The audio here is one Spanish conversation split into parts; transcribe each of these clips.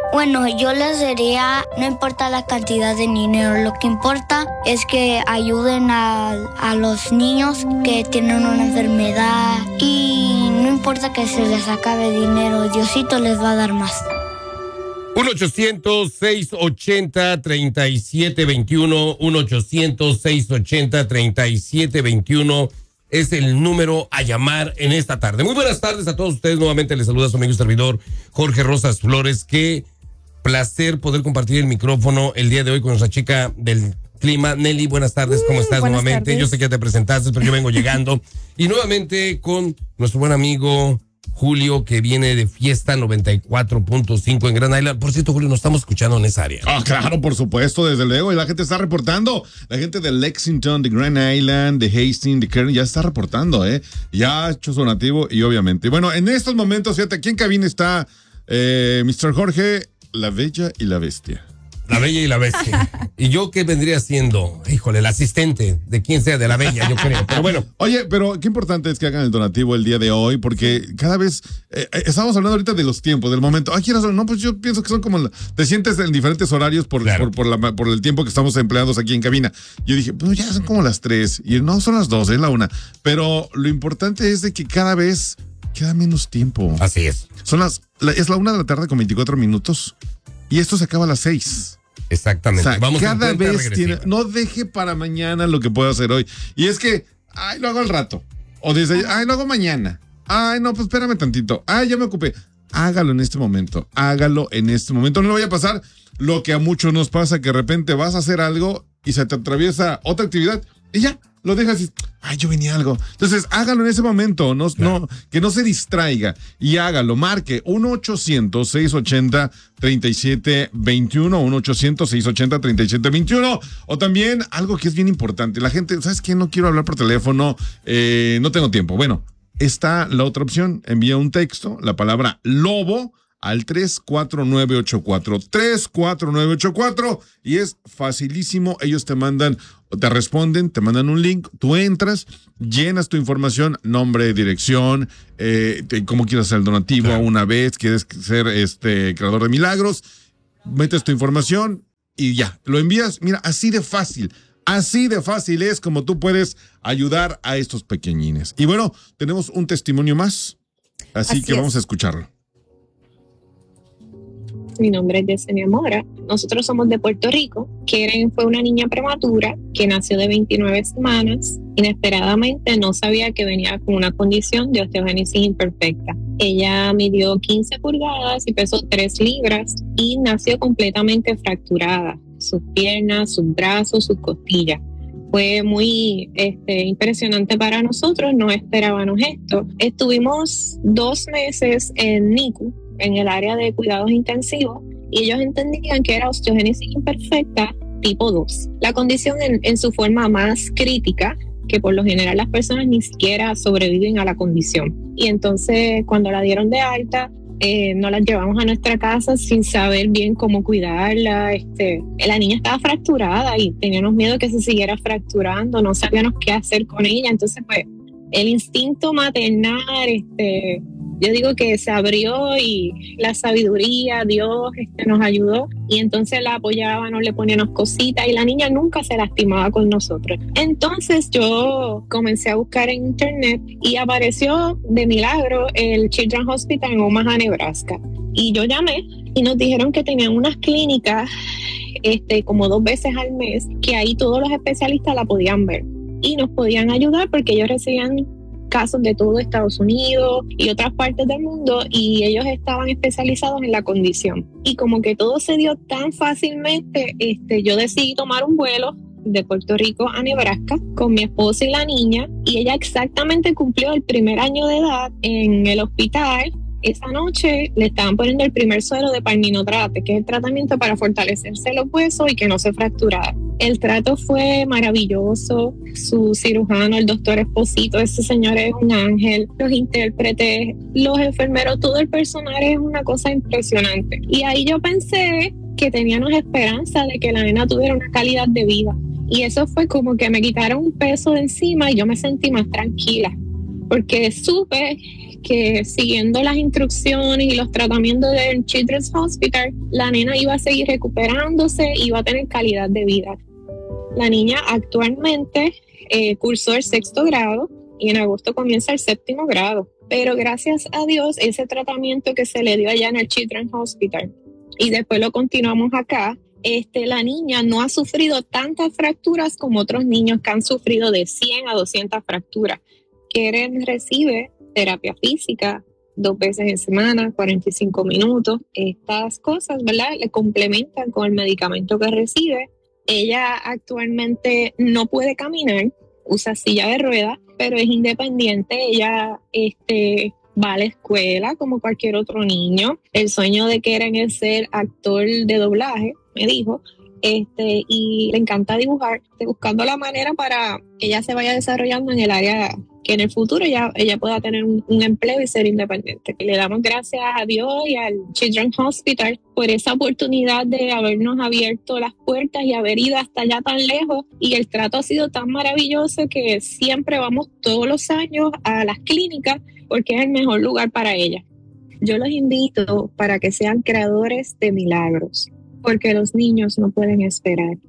Bueno, yo les diría, no importa la cantidad de dinero, lo que importa es que ayuden a los niños que tienen una enfermedad y no importa que se les acabe dinero, Diosito les va a dar más. 1-800-680-3721, 1-800-680-3721 es el número a llamar en esta tarde. Muy buenas tardes a todos ustedes. Nuevamente les saluda su amigo y servidor Jorge Rosas Flores. Qué placer poder compartir el micrófono el día de hoy con nuestra chica del clima. Nelly, buenas tardes, ¿cómo estás nuevamente? Tardes. Yo sé que ya te presentaste, pero yo vengo llegando. Y nuevamente con nuestro buen amigo Julio, que viene de Fiesta 94.5 en Grand Island. Por cierto, Julio, nos estamos escuchando en esa área. Ah, claro, por supuesto, desde luego. Y la gente está reportando. La gente de Lexington, de Grand Island, de Hastings, de Kern, ya está reportando, Ya ha hecho su nativo y obviamente. Bueno, en estos momentos, fíjate, aquí en cabina está Mr. Jorge, la Bella y la Bestia. La Bella y la Bestia. ¿Y yo qué vendría siendo? Híjole, el asistente de quien sea de la Bella, yo creo. Pero bueno. Oye, pero qué importante es que hagan el donativo el día de hoy, porque cada vez, estamos hablando ahorita de los tiempos, del momento. Ay, ¿quieres? No, pues yo pienso que son como, te sientes en diferentes horarios por el tiempo que estamos empleados aquí en cabina. Yo dije, pues ya son como las 3, y no, son las 2, es la 1. Pero lo importante es de que cada vez queda menos tiempo. Así es. Es la 1 de la tarde con 24 minutos, y esto se acaba a las 6. Exactamente. O sea, vamos cada vez no deje para mañana lo que puedo hacer hoy. Y es que, lo hago al rato. O dice, lo hago mañana. No, pues espérame tantito. Ya me ocupé. Hágalo en este momento. Hágalo en este momento. No le vaya a pasar lo que a muchos nos pasa, que de repente vas a hacer algo y se te atraviesa otra actividad y ya, lo dejas y, yo venía algo. Entonces, hágalo en ese momento, que no se distraiga y hágalo, marque 1-800-680-3721, 1-800-680-3721, o también algo que es bien importante. La gente, ¿sabes qué? No quiero hablar por teléfono, no tengo tiempo. Bueno, está la otra opción, envía un texto, la palabra lobo, al 34984, y es facilísimo. Ellos te responden, te mandan un link, tú entras, llenas tu información, nombre, dirección, cómo quieres hacer el donativo, claro, una vez quieres ser creador de milagros, metes tu información y ya, lo envías. Mira, así de fácil es como tú puedes ayudar a estos pequeñines. Y bueno, tenemos un testimonio más, así que vamos a escucharlo. Mi nombre es Yesenia Mora. Nosotros somos de Puerto Rico. Keren fue una niña prematura que nació de 29 semanas. Inesperadamente no sabía que venía con una condición de osteogénesis imperfecta. Ella midió 15 pulgadas y pesó 3 libras y nació completamente fracturada. Sus piernas, sus brazos, sus costillas. Fue muy impresionante para nosotros, no esperábamos esto. Estuvimos 2 meses en NICU, en el área de cuidados intensivos, y ellos entendían que era osteogénesis imperfecta tipo 2. La condición en su forma más crítica, que por lo general las personas ni siquiera sobreviven a la condición. Y entonces cuando la dieron de alta, nos la llevamos a nuestra casa sin saber bien cómo cuidarla. La niña estaba fracturada y teníamos miedo de que se siguiera fracturando, no sabíamos qué hacer con ella. Entonces pues el instinto maternal, yo digo que se abrió y la sabiduría, Dios nos ayudó, y entonces la apoyábamos, le poníamos cositas y la niña nunca se lastimaba con nosotros. Entonces yo comencé a buscar en internet y apareció de milagro el Children's Hospital en Omaha, Nebraska. Y yo llamé y nos dijeron que tenían unas clínicas como 2 veces al mes, que ahí todos los especialistas la podían ver y nos podían ayudar porque ellos recibían casos de todo Estados Unidos y otras partes del mundo, y ellos estaban especializados en la condición. Y como que todo se dio tan fácilmente, yo decidí tomar un vuelo de Puerto Rico a Nebraska con mi esposa y la niña, y ella exactamente cumplió el 1er año de edad en el hospital. Esa noche le estaban poniendo el primer suero de palminotrate, que es el tratamiento para fortalecerse los huesos y que no se fracturara. El trato fue maravilloso. Su cirujano, el doctor Esposito, ese señor es un ángel. Los intérpretes, los enfermeros, todo el personal es una cosa impresionante. Y ahí yo pensé que teníamos esperanza de que la nena tuviera una calidad de vida. Y eso fue como que me quitaron un peso de encima y yo me sentí más tranquila. porque supe que siguiendo las instrucciones y los tratamientos del Children's Hospital, la nena iba a seguir recuperándose y iba a tener calidad de vida. La niña actualmente cursó el 6º grado y en agosto comienza el 7º grado. Pero gracias a Dios, ese tratamiento que se le dio allá en el Children's Hospital y después lo continuamos acá, la niña no ha sufrido tantas fracturas como otros niños que han sufrido de 100 a 200 fracturas. Keren recibe terapia física 2 veces en semana, 45 minutos. Estas cosas, ¿verdad?, le complementan con el medicamento que recibe. Ella actualmente no puede caminar, usa silla de ruedas, pero es independiente. Ella va a la escuela como cualquier otro niño. El sueño de Keren es ser actor de doblaje, me dijo, y le encanta dibujar, buscando la manera para que ella se vaya desarrollando en el área que en el futuro ella pueda tener un empleo y ser independiente. Le damos gracias a Dios y al Children's Hospital por esa oportunidad de habernos abierto las puertas y haber ido hasta allá tan lejos, y el trato ha sido tan maravilloso que siempre vamos todos los años a las clínicas porque es el mejor lugar para ella. Yo los invito para que sean creadores de milagros, porque los niños no pueden esperar.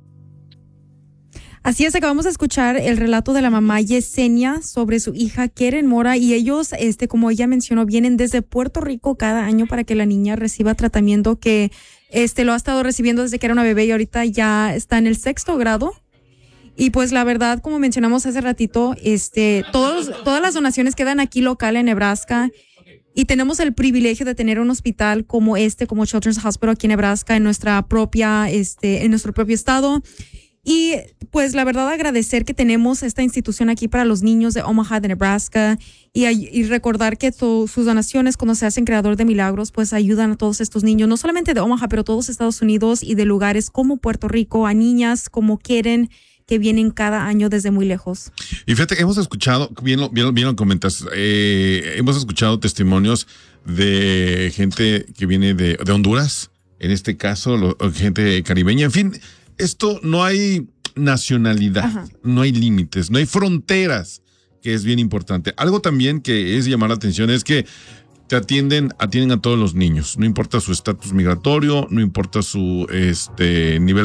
Así es, acabamos de escuchar el relato de la mamá Yesenia sobre su hija Keren Mora, y ellos, como ella mencionó, vienen desde Puerto Rico cada año para que la niña reciba tratamiento que lo ha estado recibiendo desde que era una bebé y ahorita ya está en el 6º grado. Y pues la verdad, como mencionamos hace ratito, todas las donaciones quedan aquí local en Nebraska. Y tenemos el privilegio de tener un hospital como como Children's Hospital aquí en Nebraska, en nuestra propia, en nuestro propio estado. Y pues la verdad agradecer que tenemos esta institución aquí para los niños de Omaha, de Nebraska, y recordar que sus donaciones cuando se hacen creador de milagros pues ayudan a todos estos niños, no solamente de Omaha, pero todos Estados Unidos y de lugares como Puerto Rico, a niñas como Keren, que vienen cada año desde muy lejos. Y fíjate, hemos escuchado, bien lo comentas, hemos escuchado testimonios de gente que viene de Honduras, en este caso, gente caribeña, en fin, esto no hay nacionalidad, ajá, no hay límites, no hay fronteras, que es bien importante. Algo también que es llamar la atención es que atienden a todos los niños, no importa su estatus migratorio, no importa su nivel